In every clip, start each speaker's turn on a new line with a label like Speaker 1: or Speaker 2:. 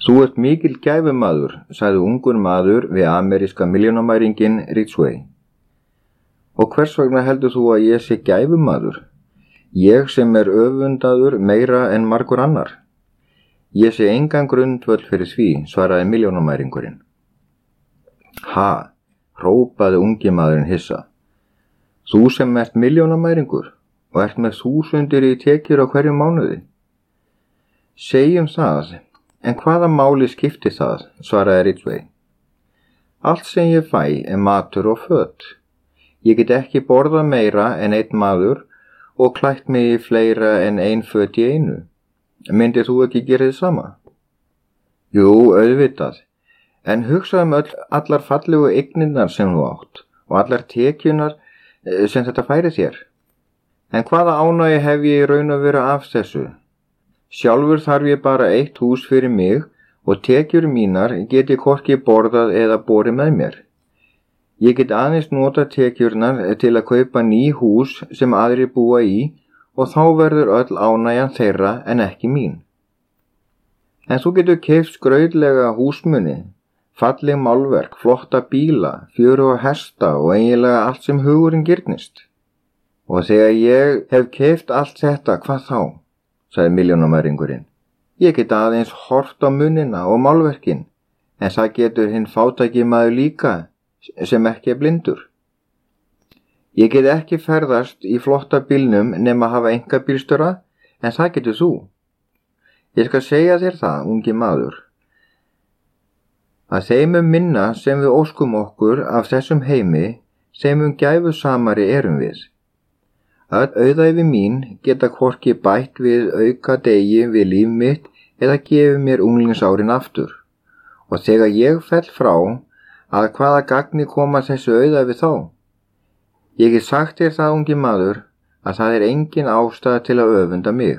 Speaker 1: Þú ert mikill gæfumaður, sagði ungur maður við ameríska milljónamæringinn Ridgway. Og hvers vegna heldur þú að ég sé gæfumaður? Ég sem öfundaður meira en margur annar. Ég sé engan grundvöll fyrir því, svaraði milljónamæringurinn. Ha, hrópaði ungi maðurinn hissa. Þú sem ert milljónamæringur og ert með 1000 í tekjur á hverjum mánuði. Segjum það, en hvaða máli skiptir það, svaraði Ridgway. Allt sem ég fæ matur og föt. Ég get ekki borðað meira en einn maður og klætt mig í fleira en ein föt í einu. Myndir þú ekki gera þið sama? Jú, auðvitað, en hugsaðu allar fallegu eignirnar sem þú átt og allar tekjunar sem þetta færi þér. En hvaða ánægju hef ég í raun að vera af þessu? Sjálfur þarf ég bara eitt hús fyrir mig og tekjur mínar get ég hvorki borðað eða borið með mér. Ég get aðeins nota tekjurnar til að kaupa ný hús sem aðrir búa í og þá verður öll ánægjan þeirra en ekki mín. En þú getur keypt skrautlega húsmuni, falleg málverk, flotta bíla, fjöruga hesta og eiginlega allt sem hugurinn girnist. Og þegar ég hef keypt allt þetta, hvað þá? Sagði milljónamæringurinn. Ég get aðeins horft á munina og málverkin, en það getur hinn fátæki maður líka sem ekki blindur. Ég get ekki ferðast í flotta bílnum nema hafa einkabílstjóra, en það getur þú. Ég skal segja þér það, ungi maður, að þeim minna sem við óskum okkur af þessum heimi, þeim gæfusamari erum við. Öll auðæfi mín geta hvorki bætt við auka degi við líf mitt eða gefið mér unglingsárin aftur. Og þegar ég fell frá, að hvaða gagni koma þessu auðæfi þá? Ég get sagt þér það, ungi maður, að það engin ástæða til að öfunda mig.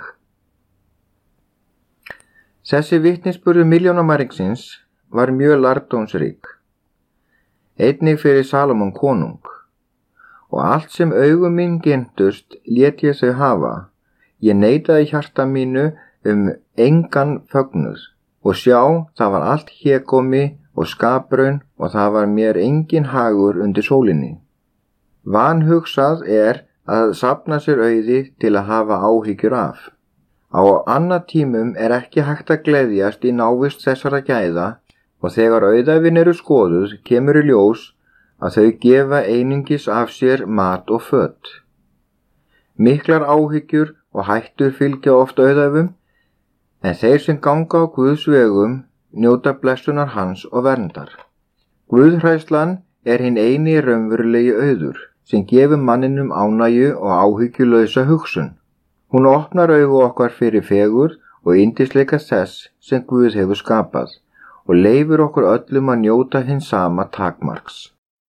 Speaker 1: Þessi vitnisburður milljónamæringsins var mjög lærdómsrík, einnig fyrir Salómon konung. Og allt sem augum mín gentust lét ég þau hafa. Ég neitaði hjarta mínu engan fögnuð. Og sjá, það var allt hégómi og skapraun og það var mér engin hagur undir sólinni. Vanhugsað að safna sér auði til að hafa áhyggjur af. Á annað tímum ekki hægt að gleðjast í návist þessara gæða og þegar auðæfin eru skoðuð kemur í ljós að þau gefa einungis af sér mat og föt. Miklar áhyggjur og hættur fylgja oft auðæfum, en þeir sem ganga á Guðs vegum njóta blessunar hans og verndar. Guðhræðslan hinn eini raunverulegi auður, sem gefur manninum ánægju og áhyggjulausa hugsun. Hún opnar augu okkar fyrir fegur og yndisleika þess sem Guð hefur skapað og leyfir okkur öllum að njóta hins sama takmarks.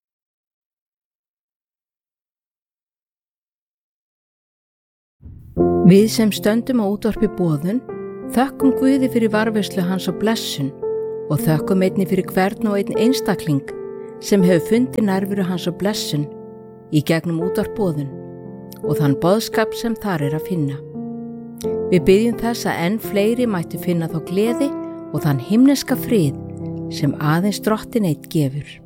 Speaker 2: Við sem stöndum á útvarpi boðun, þökkum Guði fyrir varðveislu hans og blessun og þökkum einnig fyrir hvern og einn einstakling sem hefur fundið nærveru hans og blessun í gegnum útvarp boðun og þann boðskap sem þar að finna. Við biðjum þess að enn fleiri mættu finna þá gleði og þann himneska frið sem aðeins Drottinn einn gefur.